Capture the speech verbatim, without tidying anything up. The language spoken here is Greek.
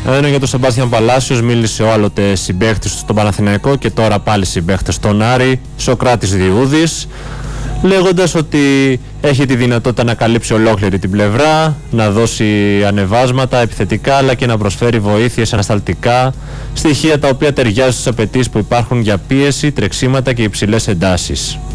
Ενώ για τον Σεμπάστιαν Παλάσιος μίλησε ο άλλοτε συμπαίκτης του στον Παναθηναϊκό και τώρα πάλι συμπαίκτης στον Άρη, Σοκράτης Διούδης, λέγοντας ότι έχει τη δυνατότητα να καλύψει ολόκληρη την πλευρά, να δώσει ανεβάσματα επιθετικά αλλά και να προσφέρει βοήθειες ανασταλτικά, στοιχεία τα οποία ταιριάζουν στις απαιτήσεις που υπάρχουν για πίεση, τρεξίματα και υψηλές εντάσεις.